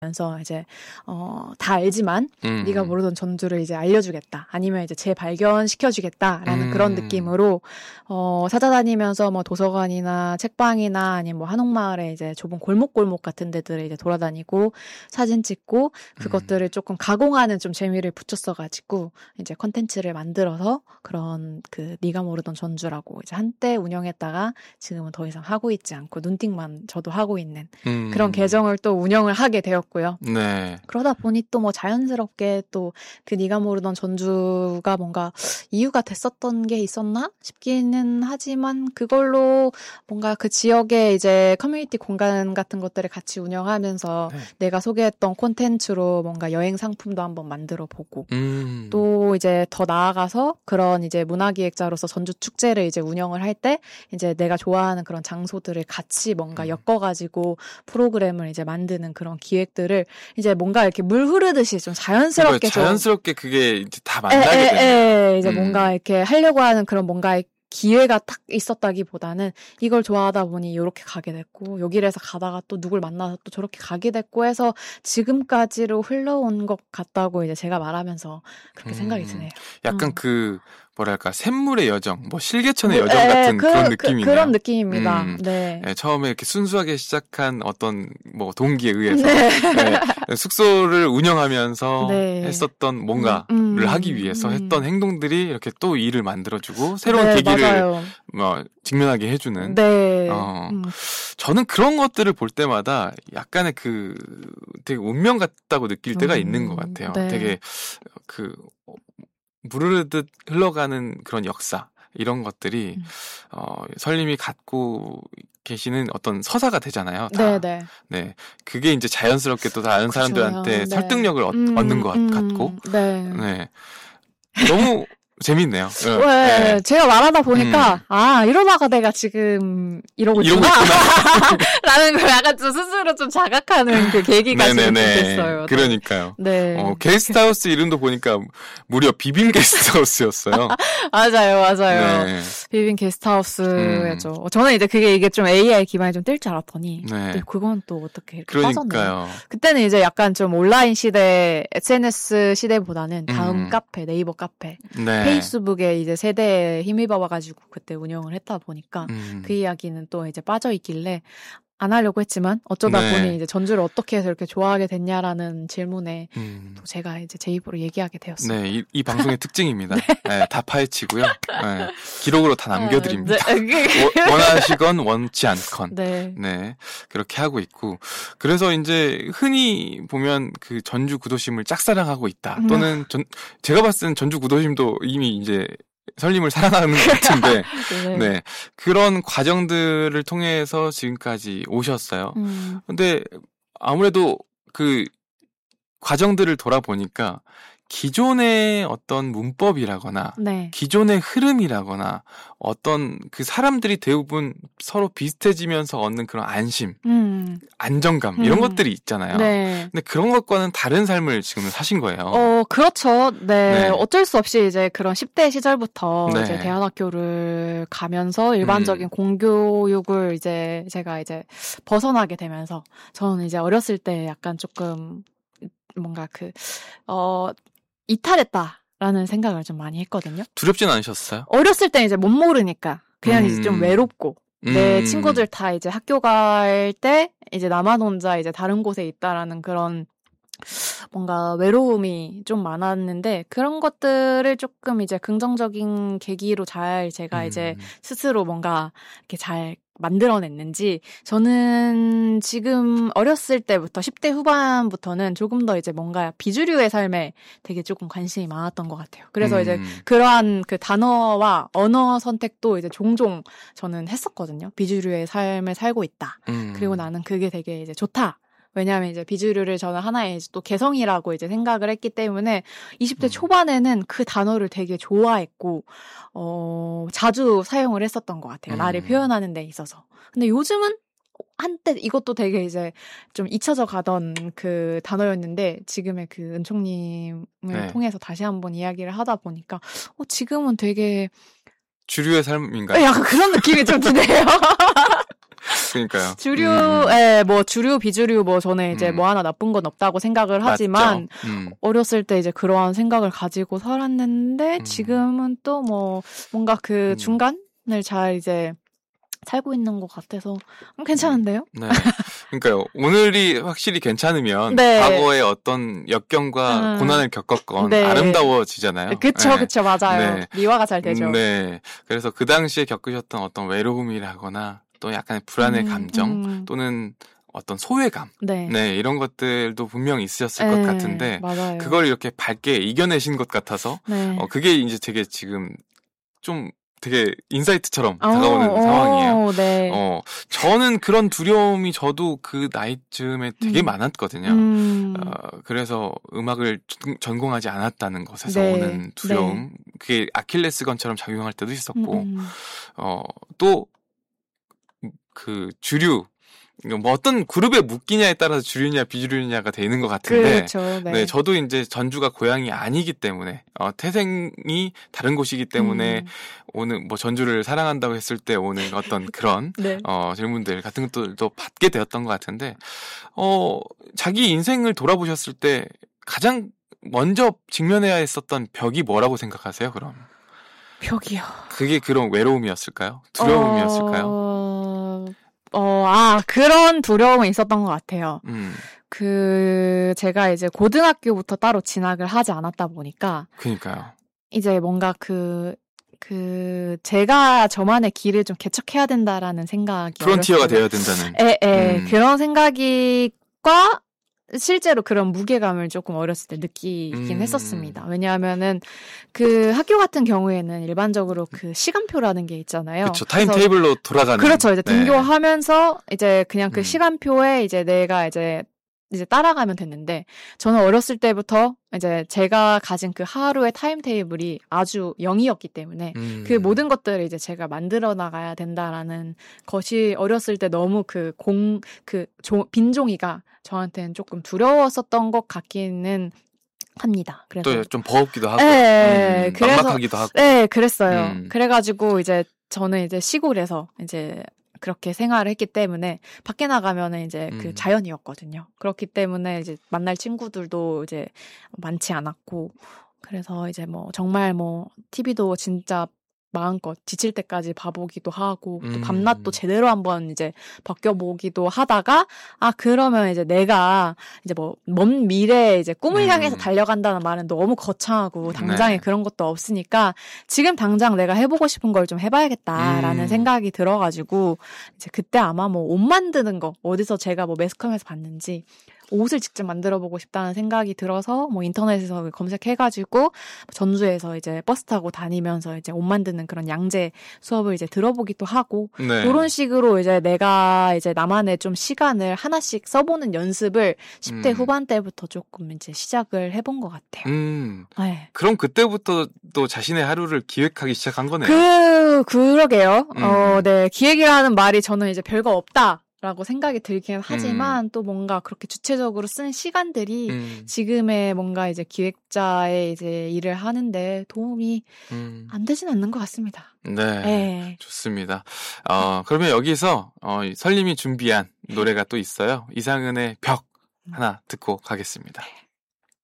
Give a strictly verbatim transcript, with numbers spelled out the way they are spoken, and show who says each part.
Speaker 1: 면서 이제 어, 다 알지만 음. 네가 모르던 전주를 이제 알려주겠다. 아니면 이제 재발견시켜주겠다라는 음. 그런 느낌으로 어, 찾아다니면서 뭐 도서관이나 책방이나 아니면 뭐 한옥마을에 이제 좁은 골목골목 같은 데들을 이제 돌아다니고 사진 찍고 그것들을 음. 조금 가공하는 좀 재미를 붙였어가지고 이제 컨텐츠를 만들어서 그런 그 네가 모르던 전주라고 이제 한때 운영했다가 지금은 더 이상 하고 있지 않고 눈팅만 저도 하고 있는 음. 그런 계정을 또 운영을 하게 되었고요.
Speaker 2: 네.
Speaker 1: 그러다 보니 또 뭐 자연스럽게 또 그 네가 모르던 전주가 뭔가 이유가 됐었던 게 있었나 싶기는 하지만 그걸로 뭔가 그 지역의 이제 커뮤니티 공간 같은 것들을 같이 운영하면서 네. 내가 소개했던 콘텐츠로 뭔가 여행 상품도 한번 만들어 보고 음. 또 이제 더 나아가서 그런 이제 문화기획자로서 전주 축제를 이제 운영을 할 때 이제 내가 좋아하는 그런 장소들을 같이 뭔가 음. 엮어가지고 프로그램을 이제 만드는 그런 기획들을 이제 뭔가 이렇게 물 흐르듯이 좀 자연스럽게
Speaker 2: 자연스럽게 그게 이제 다 만나게 되네요.
Speaker 1: 이제 음. 뭔가 이렇게 하려고 하는 그런 뭔가 기회가 딱 있었다기보다는 이걸 좋아하다 보니 이렇게 가게 됐고 여기를 해서 가다가 또 누굴 만나서 또 저렇게 가게 됐고 해서 지금까지로 흘러온 것 같다고 이제 제가 말하면서 그렇게 음. 생각이 드네요.
Speaker 2: 약간
Speaker 1: 음.
Speaker 2: 그 뭐랄까 샘물의 여정, 뭐 실개천의 뭐, 여정 에, 같은 그, 그런 느낌이네요.
Speaker 1: 그, 그런 느낌입니다.
Speaker 2: 음,
Speaker 1: 네.
Speaker 2: 네. 처음에 이렇게 순수하게 시작한 어떤 뭐 동기에 의해서 네. 네, 숙소를 운영하면서 네. 했었던 뭔가를 음, 음, 하기 위해서 음. 했던 행동들이 이렇게 또 일을 만들어주고 새로운
Speaker 1: 네,
Speaker 2: 계기를
Speaker 1: 맞아요.
Speaker 2: 뭐 직면하게 해주는.
Speaker 1: 네.
Speaker 2: 어,
Speaker 1: 음.
Speaker 2: 저는 그런 것들을 볼 때마다 약간의 그 되게 운명 같다고 느낄 때가 음, 있는 것 같아요.
Speaker 1: 네.
Speaker 2: 되게 그 무르르듯 흘러가는 그런 역사 이런 것들이 음. 어, 설님이 갖고 계시는 어떤 서사가 되잖아요. 다.
Speaker 1: 네네.
Speaker 2: 네, 그게 이제 자연스럽게 또 다른
Speaker 1: 그렇죠.
Speaker 2: 사람들한테
Speaker 1: 네.
Speaker 2: 설득력을
Speaker 1: 음,
Speaker 2: 얻는 것
Speaker 1: 음,
Speaker 2: 같고,
Speaker 1: 네.
Speaker 2: 네, 너무 재밌네요.
Speaker 1: 네, 네. 제가 말하다 보니까, 음. 아, 이러다가 내가 지금 이러고 있구나. 라는 걸 약간 좀 스스로 좀 자각하는 그 계기가 지금 됐어요.
Speaker 2: 그러니까요.
Speaker 1: 네.
Speaker 2: 어, 게스트하우스 이름도 보니까 무려 비빔 게스트하우스였어요.
Speaker 1: 맞아요, 맞아요. 네. 비빔 게스트하우스였죠. 음. 저는 이제 그게 이게 좀 에이아이 기반이 좀 뜰 줄 알았더니, 네. 근데 그건 또 어떻게 이렇게
Speaker 2: 그러니까요.
Speaker 1: 빠졌네요. 그때는 이제 약간 좀 온라인 시대, 에스엔에스 시대보다는 다음 음. 카페, 네이버 카페,
Speaker 2: 네.
Speaker 1: 페이스북에 이제 세대에 힘입어가지고 그때 운영을 했다 보니까
Speaker 2: 음.
Speaker 1: 그 이야기는 또 이제 빠져있길래 안 하려고 했지만 어쩌다
Speaker 2: 네.
Speaker 1: 보니 이제 전주를 어떻게 해서 이렇게 좋아하게 됐냐라는 질문에
Speaker 2: 음.
Speaker 1: 또 제가 이제 제 입으로 얘기하게 되었습니다.
Speaker 2: 네, 이, 이 방송의 특징입니다. 네. 네, 다 파헤치고요. 네, 기록으로 다 남겨드립니다.
Speaker 1: 아, 네.
Speaker 2: 원하시건 원치 않건.
Speaker 1: 네.
Speaker 2: 네, 그렇게 하고 있고. 그래서 이제 흔히 보면 그 전주 구도심을 짝사랑하고 있다. 또는 전, 제가 봤을 때는 전주 구도심도 이미 이제 설님을 사랑하는 것 같은데,
Speaker 1: 네.
Speaker 2: 네. 그런 과정들을 통해서 지금까지 오셨어요.
Speaker 1: 음.
Speaker 2: 근데 아무래도 그 과정들을 돌아보니까 기존의 어떤 문법이라거나
Speaker 1: 네.
Speaker 2: 기존의 흐름이라거나 어떤 그 사람들이 대부분 서로 비슷해지면서 얻는 그런 안심,
Speaker 1: 음.
Speaker 2: 안정감
Speaker 1: 음.
Speaker 2: 이런 것들이 있잖아요.
Speaker 1: 네.
Speaker 2: 근데 그런 것과는 다른 삶을 지금 사신 거예요.
Speaker 1: 어, 그렇죠. 네.
Speaker 2: 네.
Speaker 1: 어쩔 수 없이 이제 그런 십 대 시절부터
Speaker 2: 네.
Speaker 1: 이제 대안학교를 가면서 일반적인
Speaker 2: 음.
Speaker 1: 공교육을 이제 제가 이제 벗어나게 되면서 저는 이제 어렸을 때 약간 조금 뭔가 그, 어, 이탈했다라는 생각을 좀 많이 했거든요.
Speaker 2: 두렵진 않으셨어요?
Speaker 1: 어렸을 때 이제 못 모르니까 그냥
Speaker 2: 음.
Speaker 1: 이제 좀 외롭고
Speaker 2: 음.
Speaker 1: 내 친구들 다 이제 학교 갈 때 이제 나만 혼자 이제 다른 곳에 있다라는 그런 뭔가 외로움이 좀 많았는데 그런 것들을 조금 이제 긍정적인 계기로 잘 제가
Speaker 2: 음.
Speaker 1: 이제 스스로 뭔가 이렇게 잘 만들어냈는지 저는 지금 어렸을 때부터 십 대 후반부터는 조금 더 이제 뭔가 비주류의 삶에 되게 조금 관심이 많았던 것 같아요. 그래서
Speaker 2: 음.
Speaker 1: 이제 그러한 그 단어와 언어 선택도 이제 종종 저는 했었거든요. 비주류의 삶을 살고 있다.
Speaker 2: 음.
Speaker 1: 그리고 나는 그게 되게 이제 좋다. 왜냐하면 이제 비주류를 저는 하나의 이제 또 개성이라고 이제 생각을 했기 때문에 이십 대
Speaker 2: 음.
Speaker 1: 초반에는 그 단어를 되게 좋아했고, 어, 자주 사용을 했었던 것 같아요.
Speaker 2: 음.
Speaker 1: 나를 표현하는 데 있어서. 근데 요즘은 한때 이것도 되게 이제 좀 잊혀져 가던 그 단어였는데 지금의 그 은총님을
Speaker 2: 네.
Speaker 1: 통해서 다시 한번 이야기를 하다 보니까 어, 지금은 되게
Speaker 2: 주류의 삶인가요?
Speaker 1: 약간 그런 느낌이 좀 드네요.
Speaker 2: 그러니까요.
Speaker 1: 주류에 음. 뭐 주류 비주류 뭐 저는 이제 음. 뭐 하나 나쁜 건 없다고 생각을 하지만 음. 어렸을 때 이제 그러한 생각을 가지고 살았는데 음. 지금은 또 뭐 뭔가 그 음. 중간을 잘 이제 살고 있는 것 같아서 괜찮은데요?
Speaker 2: 네. 그러니까요. 오늘이 확실히 괜찮으면 네. 과거의 어떤 역경과 음. 고난을 겪었건 네. 아름다워지잖아요.
Speaker 1: 그쵸,
Speaker 2: 네.
Speaker 1: 그쵸, 맞아요.
Speaker 2: 네.
Speaker 1: 미화가 잘 되죠.
Speaker 2: 네. 그래서 그 당시에 겪으셨던 어떤 외로움이라거나 또 약간의 불안의 음, 감정 음. 또는 어떤 소외감, 네. 네, 이런 것들도 분명히 있으셨을 네, 것 같은데
Speaker 1: 맞아요.
Speaker 2: 그걸 이렇게 밝게 이겨내신 것 같아서 네. 어, 그게 이제 되게 지금 좀 되게 인사이트처럼 오, 다가오는 오, 상황이에요.
Speaker 1: 네.
Speaker 2: 어, 저는 그런 두려움이 저도 그 나이쯤에 되게 음. 많았거든요.
Speaker 1: 음.
Speaker 2: 어, 그래서 음악을 전공하지 않았다는 것에서
Speaker 1: 네.
Speaker 2: 오는 두려움,
Speaker 1: 네.
Speaker 2: 그게 아킬레스건처럼 작용할 때도 있었고,
Speaker 1: 음.
Speaker 2: 어, 또 그 주류, 뭐 어떤 그룹에 묶이냐에 따라서 주류냐 비주류냐가 되는 것 같은데,
Speaker 1: 그렇죠, 네.
Speaker 2: 네, 저도 이제 전주가 고향이 아니기 때문에 어, 태생이 다른 곳이기 때문에 음. 오는 뭐 전주를 사랑한다고 했을 때 오는 어떤 그런
Speaker 1: 네.
Speaker 2: 어, 질문들 같은 것들도 받게 되었던 것 같은데, 어, 자기 인생을 돌아보셨을 때 가장 먼저 직면해야 했었던 벽이 뭐라고 생각하세요? 그럼
Speaker 1: 벽이요.
Speaker 2: 그게 그런 외로움이었을까요? 두려움이었을까요?
Speaker 1: 어... 어, 아, 그런 두려움은 있었던 것 같아요.
Speaker 2: 음.
Speaker 1: 그, 제가 이제 고등학교부터 따로 진학을 하지 않았다 보니까.
Speaker 2: 그니까요.
Speaker 1: 이제 뭔가 그, 그, 제가 저만의 길을 좀 개척해야 된다라는 생각이.
Speaker 2: 프론티어가 되어야 된다는.
Speaker 1: 에, 에, 음. 그런 생각이과 실제로 그런 무게감을 조금 어렸을 때 느끼긴 음. 했었습니다. 왜냐하면은 그 학교 같은 경우에는 일반적으로 그 시간표라는 게 있잖아요.
Speaker 2: 그렇죠. 타임테이블로 돌아가는.
Speaker 1: 그렇죠. 이제
Speaker 2: 네.
Speaker 1: 등교하면서 이제 그냥 그
Speaker 2: 음.
Speaker 1: 시간표에 이제 내가 이제 이제 따라가면 됐는데 저는 어렸을 때부터 이제 제가 가진 그 하루의 타임테이블이 아주 영이었기 때문에
Speaker 2: 음.
Speaker 1: 그 모든 것들을 이제 제가 만들어 나가야 된다라는 것이 어렸을 때 너무 그 공, 그 빈종이가 저한테는 조금 두려웠었던 것 같기는 합니다. 그래서
Speaker 2: 또 좀 버겁기도 하고,
Speaker 1: 네,
Speaker 2: 음,
Speaker 1: 그래서,
Speaker 2: 막막하기도 하고.
Speaker 1: 네, 그랬어요.
Speaker 2: 음.
Speaker 1: 그래가지고 이제 저는 이제 시골에서 이제 그렇게 생활을 했기 때문에 밖에 나가면은 이제 음. 그 자연이었거든요. 그렇기 때문에 이제 만날 친구들도 이제 많지 않았고, 그래서 이제 뭐 정말 뭐 티비도 진짜 마음껏 지칠 때까지 봐보기도 하고 또 밤낮도 제대로 한번 이제 벗겨보기도 하다가 아 그러면 이제 내가 이제 뭐 먼 미래에 이제 꿈을 음. 향해서 달려간다는 말은 너무 거창하고 당장에 네. 그런 것도 없으니까 지금 당장 내가 해보고 싶은 걸 좀 해봐야겠다라는 음. 생각이 들어가지고 이제 그때 아마 뭐 옷 만드는 거 어디서 제가 뭐 매스컴에서 봤는지 옷을 직접 만들어보고 싶다는 생각이 들어서 뭐 인터넷에서 검색해가지고 전주에서 이제 버스 타고 다니면서 이제 옷 만드는 그런 양재 수업을 이제 들어보기도 하고
Speaker 2: 네.
Speaker 1: 그런 식으로 이제 내가 이제 나만의 좀 시간을 하나씩 써보는 연습을 십 대 음. 후반 때부터 조금 이제 시작을 해본 것 같아요.
Speaker 2: 음.
Speaker 1: 네.
Speaker 2: 그럼 그때부터 또 자신의 하루를 기획하기 시작한 거네요.
Speaker 1: 그 그러게요.
Speaker 2: 음.
Speaker 1: 어, 네 기획이라는 말이 저는 이제 별거 없다. 라고 생각이 들긴 하지만 음. 또 뭔가 그렇게 주체적으로 쓴 시간들이 음. 지금의 뭔가 이제 기획자의 이제 일을 하는데 도움이 음. 안 되진 않는 것 같습니다.
Speaker 2: 네,
Speaker 1: 네.
Speaker 2: 좋습니다. 어, 그러면 여기서 어, 설님이 준비한 노래가 또 있어요. 이상은의 벽 하나 듣고 가겠습니다.